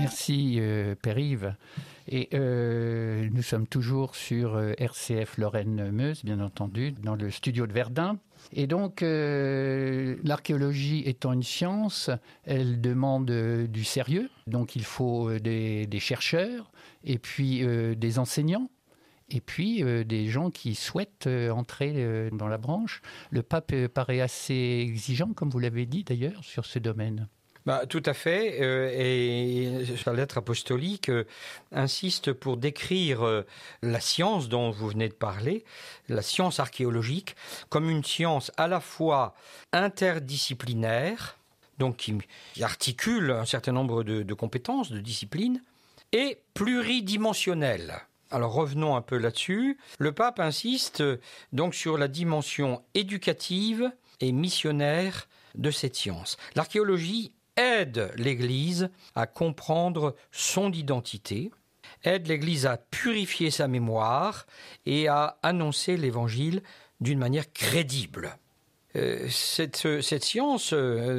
Merci Périve. Et nous sommes toujours sur RCF Lorraine-Meuse, bien entendu, dans le studio de Verdun. Et donc, l'archéologie étant une science, elle demande du sérieux. Donc, il faut des chercheurs et puis des enseignants. Et puis des gens qui souhaitent entrer dans la branche. Le pape paraît assez exigeant, comme vous l'avez dit d'ailleurs, sur ce domaine. Tout à fait, et sa lettre apostolique insiste pour décrire la science dont vous venez de parler, la science archéologique, comme une science à la fois interdisciplinaire, donc qui articule un certain nombre de compétences, de disciplines, et pluridimensionnelle. Alors revenons un peu là-dessus. Le pape insiste donc sur la dimension éducative et missionnaire de cette science. L'archéologie aide l'Église à comprendre son identité, aide l'Église à purifier sa mémoire et à annoncer l'Évangile d'une manière crédible. Cette science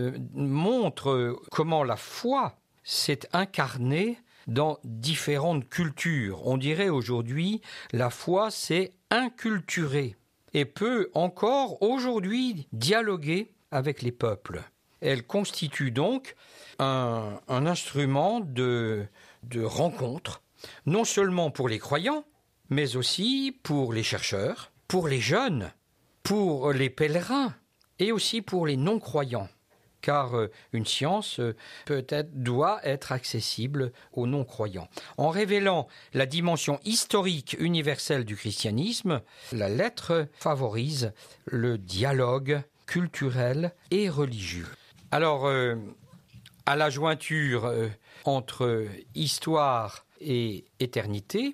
montre comment la foi s'est incarnée dans différentes cultures. On dirait aujourd'hui, la foi s'est inculturée et peut encore aujourd'hui dialoguer avec les peuples. Elle constitue donc un instrument de rencontre, non seulement pour les croyants, mais aussi pour les chercheurs, pour les jeunes, pour les pèlerins et aussi pour les non-croyants. Car une science doit être accessible aux non-croyants. En révélant la dimension historique universelle du christianisme, la lettre favorise le dialogue culturel et religieux. Alors, à la jointure entre histoire et éternité,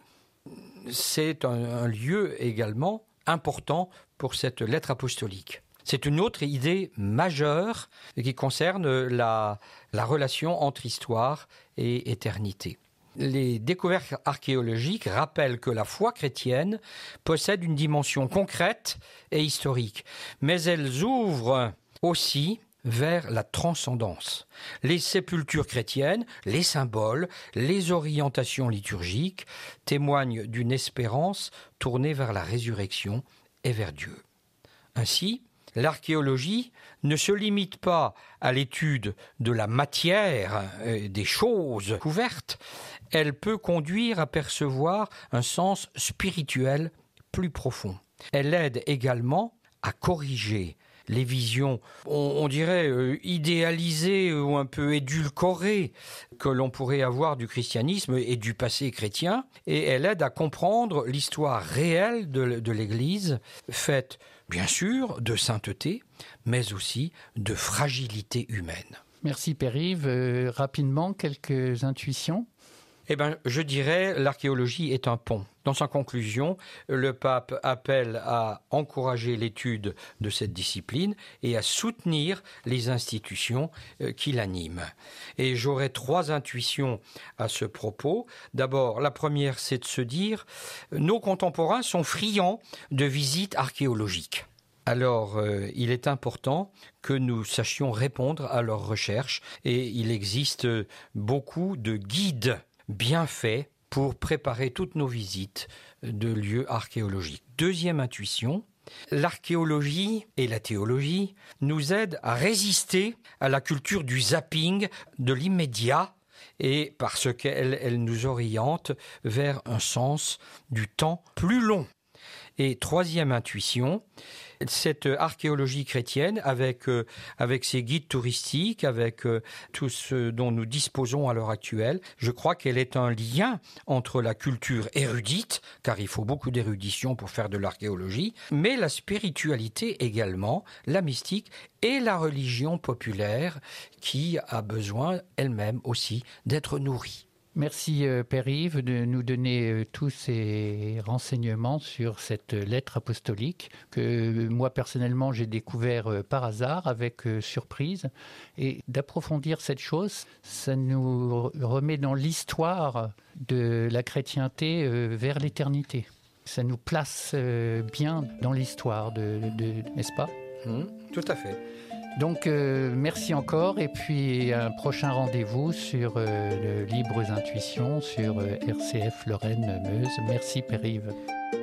c'est un lieu également important pour cette lettre apostolique. C'est une autre idée majeure qui concerne la relation entre histoire et éternité. Les découvertes archéologiques rappellent que la foi chrétienne possède une dimension concrète et historique, mais elles ouvrent aussi vers la transcendance. Les sépultures chrétiennes, les symboles, les orientations liturgiques témoignent d'une espérance tournée vers la résurrection et vers Dieu. Ainsi, l'archéologie ne se limite pas à l'étude de la matière, des choses couvertes, elle peut conduire à percevoir un sens spirituel plus profond. Elle aide également à corriger les visions, on dirait idéalisées ou un peu édulcorées que l'on pourrait avoir du christianisme et du passé chrétien, et elle aide à comprendre l'histoire réelle de l'Église, faite bien sûr de sainteté, mais aussi de fragilité humaine. Merci Périve. Rapidement, quelques intuitions. Je dirais l'archéologie est un pont. Dans sa conclusion, le pape appelle à encourager l'étude de cette discipline et à soutenir les institutions qui l'animent. Et j'aurais 3 intuitions à ce propos. D'abord, la première, c'est de se dire nos contemporains sont friands de visites archéologiques. Alors, il est important que nous sachions répondre à leurs recherches et il existe beaucoup de guides bien faits pour préparer toutes nos visites de lieux archéologiques. Deuxième intuition, l'archéologie et la théologie nous aident à résister à la culture du zapping, de l'immédiat, et parce qu'elle nous oriente vers un sens du temps plus long. Et troisième intuition, cette archéologie chrétienne avec ses guides touristiques, avec tout ce dont nous disposons à l'heure actuelle, je crois qu'elle est un lien entre la culture érudite, car il faut beaucoup d'érudition pour faire de l'archéologie, mais la spiritualité également, la mystique et la religion populaire qui a besoin elle-même aussi d'être nourrie. Merci Périve de nous donner tous ces renseignements sur cette lettre apostolique que moi personnellement j'ai découvert par hasard avec surprise, et d'approfondir cette chose, ça nous remet dans l'histoire de la chrétienté vers l'éternité. Ça nous place bien dans l'histoire, n'est-ce pas ? Tout à fait. Donc merci encore et puis un prochain rendez-vous sur le Libres Intuitions sur RCF Lorraine Meuse. Merci Pierre-Yves.